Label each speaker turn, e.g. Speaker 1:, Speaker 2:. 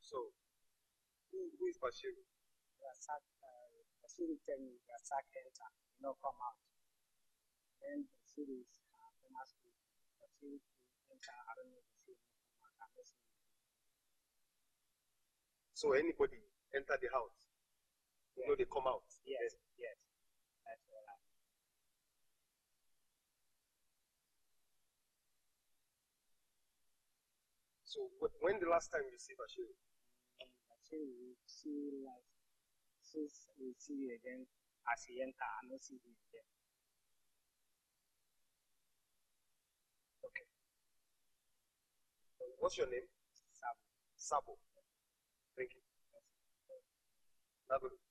Speaker 1: So, who is Bashiru?
Speaker 2: Bashiru tell me Rasak enter, come out. Then Bashiru is former school. Bashiru enter, I don't know Bashiru come out. I'm listening.
Speaker 1: So anybody enter the house, they come out.
Speaker 2: Yes, yes. That's all I know.
Speaker 1: So when the last time you see Bashiru?
Speaker 2: Bashiru, we see like since we see you again as he enter, I don't see him again.
Speaker 1: Okay. What's your name?
Speaker 2: Sabo.
Speaker 1: Sabo. Thank you. That's good.